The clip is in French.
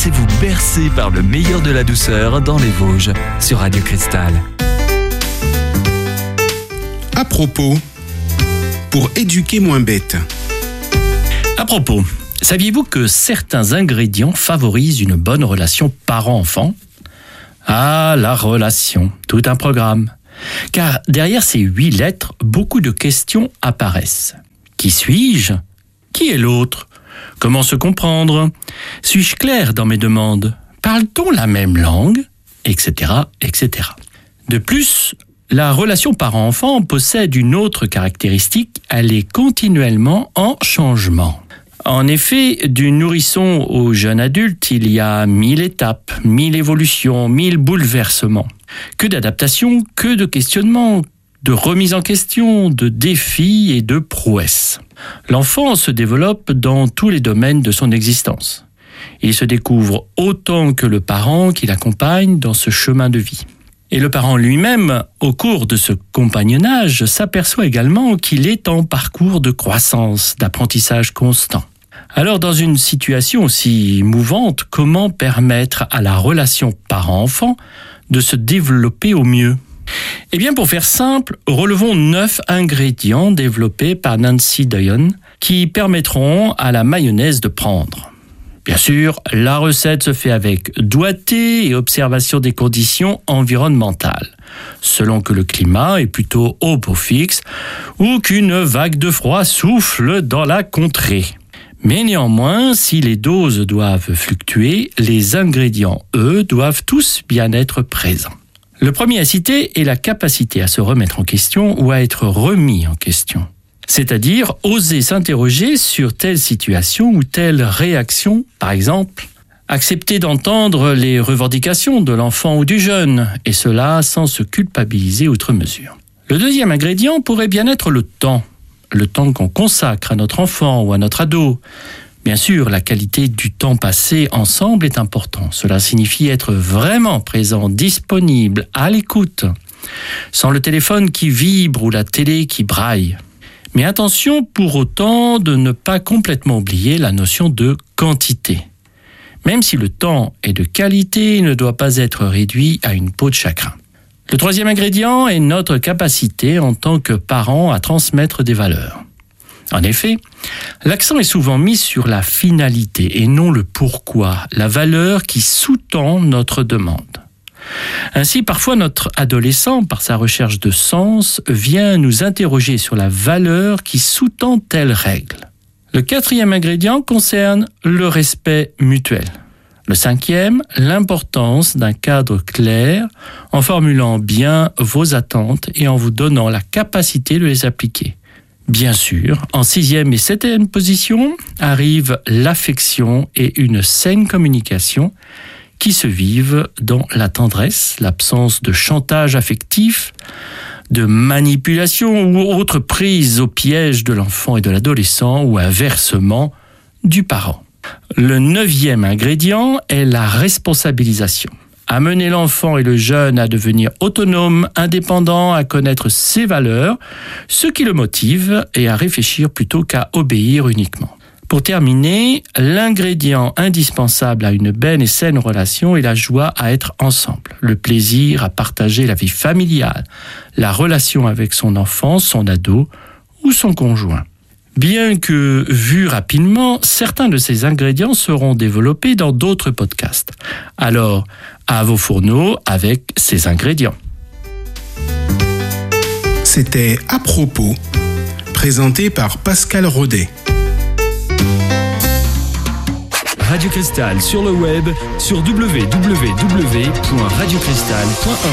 Laissez-vous bercer par le meilleur de la douceur dans les Vosges sur Radio Cristal. À propos, pour éduquer moins bête. À propos, saviez-vous que certains ingrédients favorisent une bonne relation parent-enfant ? Ah, la relation, tout un programme. Car derrière ces 8 lettres, beaucoup de questions apparaissent. Qui suis-je ? Qui est l'autre ? Comment se comprendre ? Suis-je clair dans mes demandes ? Parle-t-on la même langue ? Etc., etc. De plus, la relation parent-enfant possède une autre caractéristique, elle est continuellement en changement. En effet, du nourrisson au jeune adulte, il y a 1000 étapes, 1000 évolutions, 1000 bouleversements. Que d'adaptations, que de questionnements, de remise en question, de défis et de prouesses. L'enfant se développe dans tous les domaines de son existence. Il se découvre autant que le parent qui l'accompagne dans ce chemin de vie. Et le parent lui-même, au cours de ce compagnonnage, s'aperçoit également qu'il est en parcours de croissance, d'apprentissage constant. Alors, dans une situation aussi mouvante, comment permettre à la relation parent-enfant de se développer au mieux ? Eh bien, pour faire simple, relevons 9 ingrédients développés par Nancy Doyon qui permettront à la mayonnaise de prendre. Bien sûr, la recette se fait avec doigté et observation des conditions environnementales, selon que le climat est plutôt au beau fixe ou qu'une vague de froid souffle dans la contrée. Mais néanmoins, si les doses doivent fluctuer, les ingrédients, eux, doivent tous bien être présents. Le premier à citer est la capacité à se remettre en question ou à être remis en question. C'est-à-dire oser s'interroger sur telle situation ou telle réaction, par exemple. Accepter d'entendre les revendications de l'enfant ou du jeune, et cela sans se culpabiliser outre mesure. Le deuxième ingrédient pourrait bien être le temps qu'on consacre à notre enfant ou à notre ado. Bien sûr, la qualité du temps passé ensemble est important. Cela signifie être vraiment présent, disponible, à l'écoute, sans le téléphone qui vibre ou la télé qui braille. Mais attention pour autant de ne pas complètement oublier la notion de quantité. Même si le temps est de qualité, il ne doit pas être réduit à une peau de chagrin. Le troisième ingrédient est notre capacité en tant que parents à transmettre des valeurs. En effet, l'accent est souvent mis sur la finalité et non le pourquoi, la valeur qui sous-tend notre demande. Ainsi, parfois notre adolescent, par sa recherche de sens, vient nous interroger sur la valeur qui sous-tend telle règle. Le quatrième ingrédient concerne le respect mutuel. Le cinquième, l'importance d'un cadre clair en formulant bien vos attentes et en vous donnant la capacité de les appliquer. Bien sûr, en 6e et 7e position arrive l'affection et une saine communication qui se vivent dans la tendresse, l'absence de chantage affectif, de manipulation ou autre prise au piège de l'enfant et de l'adolescent ou inversement du parent. Le 9e ingrédient est la responsabilisation. Amener l'enfant et le jeune à devenir autonome, indépendant, à connaître ses valeurs, ce qui le motive et à réfléchir plutôt qu'à obéir uniquement. Pour terminer, l'ingrédient indispensable à une belle et saine relation est la joie à être ensemble, le plaisir à partager la vie familiale, la relation avec son enfant, son ado ou son conjoint. Bien que vus rapidement, certains de ces ingrédients seront développés dans d'autres podcasts. Alors, à vos fourneaux avec ces ingrédients. C'était À propos, présenté par Pascal Rodet. Radio Cristal sur le web sur www.radiocristal.org.